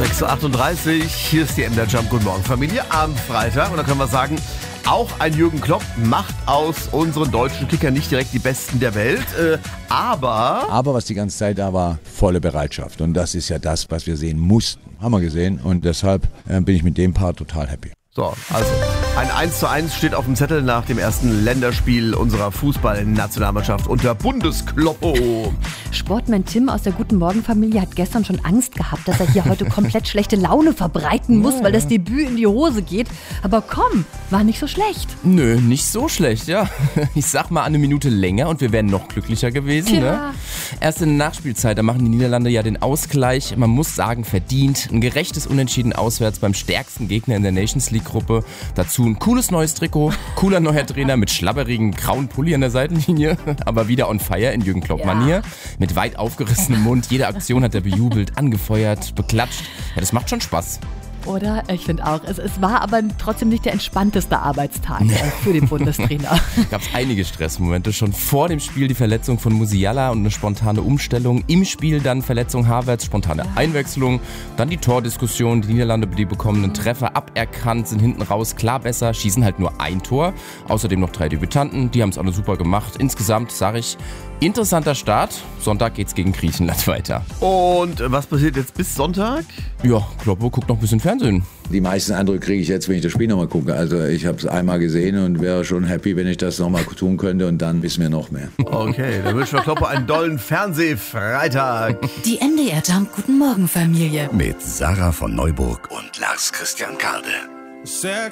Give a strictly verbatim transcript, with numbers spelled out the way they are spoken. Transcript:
sechs Uhr achtunddreißig, hier ist die M D R Jump. Guten Morgen Familie am Freitag. Und da können wir sagen, auch ein Jürgen Klopp macht aus unseren deutschen Kickern nicht direkt die Besten der Welt, äh, aber... Aber was die ganze Zeit da war, volle Bereitschaft. Und das ist ja das, was wir sehen mussten. Haben wir gesehen und deshalb äh, bin ich mit dem Part total happy. So, also ein eins zu eins steht auf dem Zettel nach dem ersten Länderspiel unserer Fußballnationalmannschaft unter Bundeskloppo. Sportman Tim aus der Guten Morgen Familie hat gestern schon Angst gehabt, dass er hier heute komplett schlechte Laune verbreiten muss, weil das Debüt in die Hose geht. Aber komm, war nicht so schlecht. Nö, nicht so schlecht, ja. Ich sag mal eine Minute länger und wir wären noch glücklicher gewesen. Ne? Erst in der Nachspielzeit, da machen die Niederlande ja den Ausgleich. Man muss sagen, verdient. Ein gerechtes Unentschieden auswärts beim stärksten Gegner in der Nations League Gruppe. Dazu ein cooles neues Trikot, cooler neuer Trainer mit schlabberigen grauen Pulli an der Seitenlinie, aber wieder on fire in Jürgen Klopp-Manier. Ja. Mit weit aufgerissenem Mund, jede Aktion hat er bejubelt, angefeuert, beklatscht. Ja, das macht schon Spaß. Oder? Ich finde auch. Es, es war aber trotzdem nicht der entspannteste Arbeitstag äh, für den Bundestrainer. Gab es einige Stressmomente. Schon vor dem Spiel die Verletzung von Musiala und eine spontane Umstellung. Im Spiel dann Verletzung Havertz, spontane Einwechslung. Dann die Tordiskussion. Die Niederlande, die bekommenen Treffer aberkannt, sind hinten raus klar besser, schießen halt nur ein Tor. Außerdem noch drei Debütanten. Die haben es alle super gemacht. Insgesamt sage ich, interessanter Start. Sonntag geht's gegen Griechenland weiter. Und was passiert jetzt bis Sonntag? Ja, Kloppo guckt noch ein bisschen Fernsehen. Die meisten Eindrücke kriege ich jetzt, wenn ich das Spiel nochmal gucke. Also ich habe es einmal gesehen und wäre schon happy, wenn ich das nochmal tun könnte und dann wissen wir noch mehr. Okay, dann wünschen wir Kloppo einen dollen Fernsehfreitag. Die M D R Jump Guten Morgen Familie. Mit Sarah von Neuburg und Lars Christian Karde.